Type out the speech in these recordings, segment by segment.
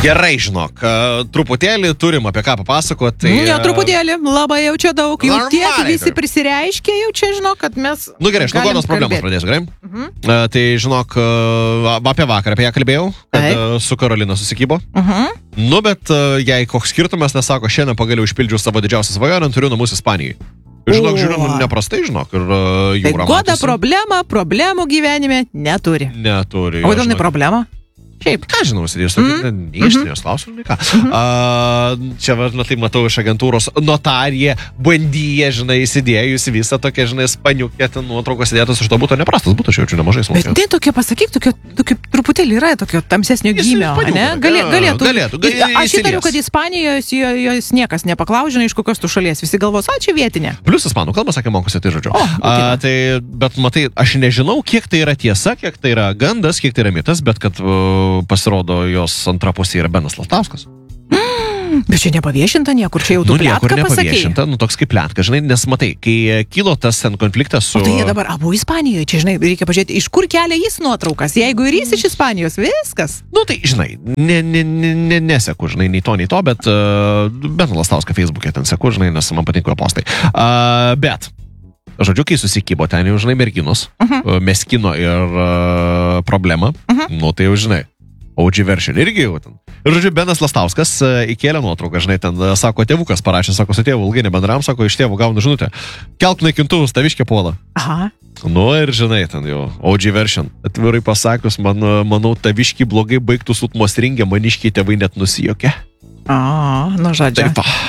Gerai, žinok, truputėlį turim apie ką papasakoti. Tai, jo, truputėlį, labai jau čia daug, jau tiek normaliai visi prisireiškia, jau čia žinok, kad mes... Nu gerai, aš nuo Godos problemos pradėsiu, gerai? Tai žinok, apie vakarą apie ją kalbėjau, kad su Karolina susikybo. Nu, bet jei koks skirtumas, nesako, šiandien pagaliau išpildžiau savo didžiausią svajonę, turiu namus Ispanijai. Ir žinok, žiūriu, neprastai, žinok, ir jūra tai Goda problemų gyvenime neturi. Neturi. O kodėl ne problema? Šiaip. Ką žinau, sėdėjus, neištinės klausimų, ką. Čia, tai matau iš agentūros notarija, bandyje, žinai, įsidėjusi visą tokia, žinai, spaniukė, ten nuotraukos įdėtos, iš to būtų neprastas, būtų, aš jaučiu nemažai smulkės. Bet tai tokia, pasakyk, tokia truputėlį yra tokio tamsesnio gymio, ne? Galėtų. Aš įtariu, kad Ispanijos jos niekas nepaklaus, žinai, iš kokios tu šalies, visi galvos, čia vietinė. Plius ispanų kalbą, sakė, mokosi, tai žodžiu. Tai, bet matai, aš nežinau, kiek tai yra tiesa, kiek tai yra gandas, kiek tai yra mitas, bet kad pasirodo jos antra pusė yra Benas Lastauskas. Bet čia nepaviešinta niekur, čia jau tu plėtką pasakei. Toks kaip plėtka, žinai, nes matai, kai kilo tas konfliktas su... O tai jie dabar abu Ispanijoje, čia, žinai, reikia pažiūrėti, iš kur kelia jis nuotraukas, jeigu ir jis iš Ispanijos, viskas. Nu tai, žinai, neseku, žinai, nei to, bet Beną Lastauską Facebook'e ten seku, žinai, nes man patinko jo postai. Bet... Žodžiu, kai susikybo ten jau, žinai, merginos, meskino ir problema, nu tai jau, žinai, OG version irgi jau ten. Ir, žodžiu, Benas Lastauskas įkėlė nuotrauką, žinai, ten, sako, tėvukas parašė, sako, su tėvu ilgai nebendram, sako, iš tėvų gaunu žinutę, kelk naikintuvus, taviškė puola. Aha. Nu ir, žinai, ten jau, OG version. Atvirai pasakius, manau, taviškį blogai baigtų sutmos ringę, maniškiai tėvai net nusijuokė. Nu, žodžiu,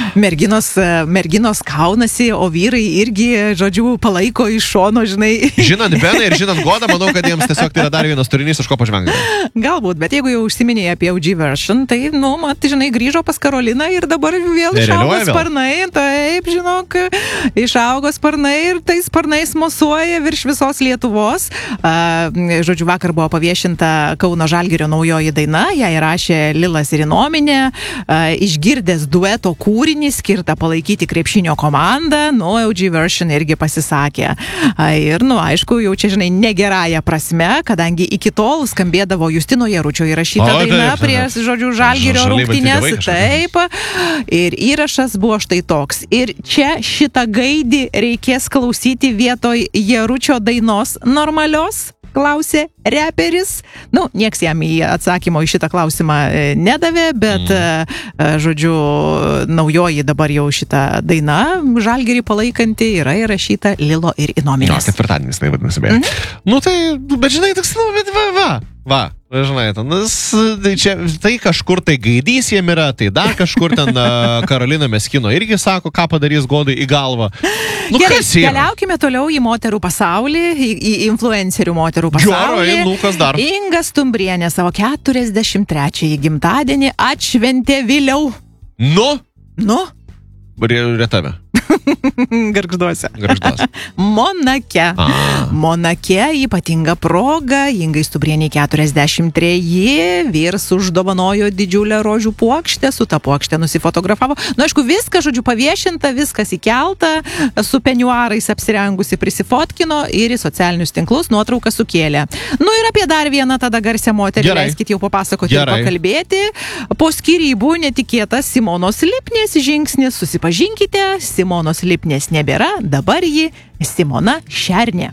merginos kaunasi, o vyrai irgi, žodžiu, palaiko iš šono, žinai. Žinant Beną ir žinant Godą, manau, kad jiems tiesiog tai yra dar vienas turinys, iš ko pažvengti. Galbūt, bet jeigu jau užsiminėjai apie OG version, tai, nu, žinai, grįžo pas Karoliną ir dabar vėl išaugo sparnai, taip, žinok, išaugo sparnai ir tai sparnais mosuoja virš visos Lietuvos. Žodžiu, vakar buvo paviešinta Kauno Žalgirio naujoji daina, ją įrašė Lilas ir Inominė. Išgirdęs dueto kūrinį skirtą palaikyti krepšinio komandą, nu, OG version irgi pasisakė. Ir, nu, aišku, jau čia, žinai, negerąją prasme, kadangi iki tol skambėdavo Justino Jaručio įrašyta daina prieš, žodžiu, Žalgirio rungtynės. Taip. Ir įrašas buvo štai toks. Ir čia šitą gaidį reikės klausyti vietoj Jaručio dainos normalios, klausė reperis. Nu, nieks jam į atsakymo į šitą klausimą nedavė, bet, žodžiu, naujoji dabar jau šitą daina Žalgirį palaikanti yra įrašyta Lilo ir Inominės. Ketvirtadienis, tai vadinasi, beje. Nu, tai, bet žinai, toks, nu, bet va, žinai, tai kažkur tai gaidys jiem yra, tai dar kažkur ten Karolina meskino irgi sako, ką padarys Godai į galvą. Nu, gerai, keliaukime toliau į moterų pasaulį, į influencerių moterų pasaulį. Inga Stumbrienė savo 43-ąjį gimtadienį atšventė vėliau. Nu? Retame. Gargžduose. Monake. Monake ypatinga proga, Ingai Stumbrieniai 43, vyras uždovanojo didžiulę rožių puokštę, su ta puokštė nusifotografavo. Nu, aišku, viskas, žodžiu, paviešinta, viskas įkelta, su peniuarais apsirengusi prisifotkino ir į socialinius tinklus nuotrauką sukėlė. Nu ir apie dar vieną tada garsią moterį, leiskit jau papasakoti ir pakalbėti. Po skyrybų netikėtas Simonos Lipnės žingsnis, susipažinkite, Simonos Lipnės nebėra, dabar ji Simona Šernė.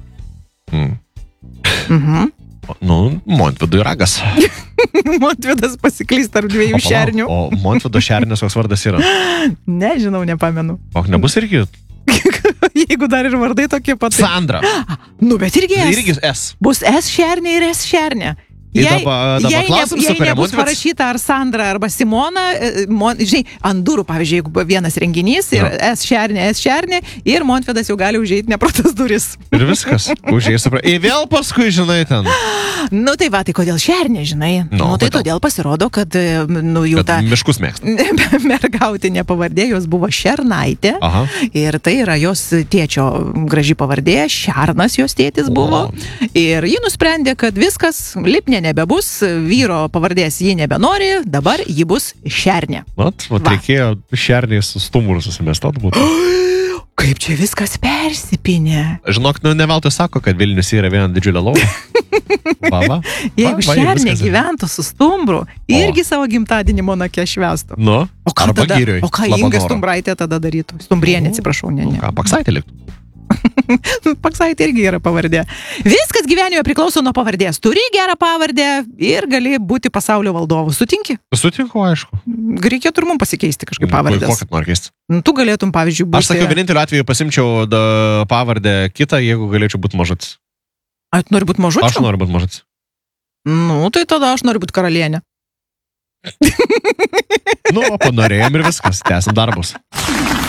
Nu, Montvidui ragas. Montvidas pasiklys tarp dviejų šernių. O Montvido Šernės koks vardas yra? Nežinau, nepamenu. O nebus irgi? Jeigu dar ir vardai tokie pat. Sandra. Nu, bet irgi S. Irgi S. Bus S Šernė ir S Šernė. Jei nebus parašyta ar Sandra arba Simona, žinai, ant durų, pavyzdžiui, jeigu vienas renginys ir S Šernė ir Montvidas jau gali užeiti ne pro tas duris. Ir viskas, užeis. Ir vėl paskui, žinai, ten. Nu tai va, tai kodėl Šernė, žinai? Nu tai todėl pasirodo, kad jau ta miškus mėgsta. Mergautinė pavardė jos buvo Šernaitė. Ir tai yra jos tėčio graži pavardė, Šernas jos tėtis buvo. Ir ji nusprendė, kad viskas, Lipnė nebebus, vyro pavardės ji nebenori, dabar ji bus Šernė. Vat reikėjo Šernės stumurų susimestot būtų. Kaip čia viskas persipinė. Žinok, ne veltui sako, kad Vilnius yra viena didžiulė lauka. Jeigu šernė gyventų su stumbru, irgi savo gimtadienį Monake švęstų. Nu, o ką tada? O ką Inga Stumbraitė tada darytų? Stumbrienė, atsiprašau, ne. Ką, Paksaitė liktų? Paksaitė irgi gera pavardė. Viskas gyvenime priklauso nuo pavardės. Turi gerą pavardę ir gali būti pasaulio valdovu. Sutinki? Sutinku, aišku. Reikėtų ir mums pasikeisti kažkaip pavardės. Kokią nori keisti? Tu galėtum, pavyzdžiui, būti... Aš sakiau, vienintelį atveju pasimčiau pavardę kitą, jeigu galėčiau būti mažutis. A, tu nori būti mažutis? Aš noriu būti mažutis. Nu, tai tada aš noriu būti karalienė. Nu, panorėjom ir viskas. Tęsim darbus.